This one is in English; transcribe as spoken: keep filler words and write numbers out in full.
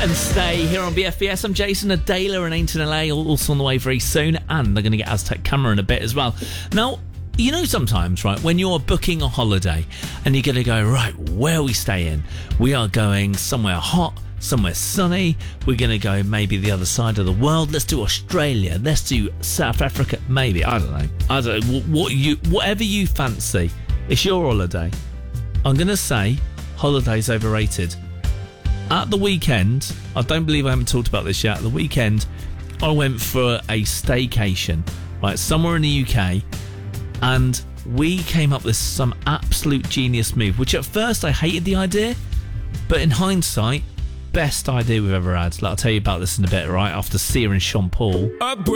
and Stay here on B F B S. I'm Jason Adela and Ainton L A, also on the way very soon, and they're going to get Aztec Camera in a bit as well. Now, you know sometimes, right, when you're booking a holiday and you're going to go, right, where are we staying? We are going somewhere hot, somewhere sunny. We're going to go maybe the other side of the world. Let's do Australia. Let's do South Africa. Maybe. I don't know. I don't know. What you, whatever you fancy. It's your holiday. I'm going to say holiday's overrated. At the weekend, I don't believe I haven't talked about this yet. At the weekend, I went for a staycation, right, somewhere in the U K, and we came up with some absolute genius move, which at first I hated the idea, but in hindsight, best idea we've ever had. Like, I'll tell you about this in a bit, right, after Sia and Sean Paul.